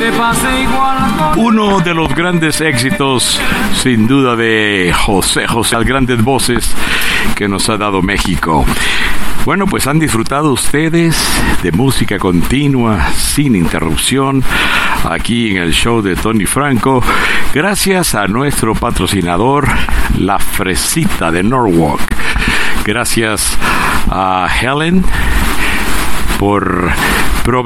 Uno de los grandes éxitos, sin duda, de José José, las grandes voces que nos ha dado México. Bueno, pues han disfrutado ustedes de música continua, sin interrupción, aquí en el show de Tony Franco, gracias a nuestro patrocinador, La Fresita de Norwalk. Gracias a Helen por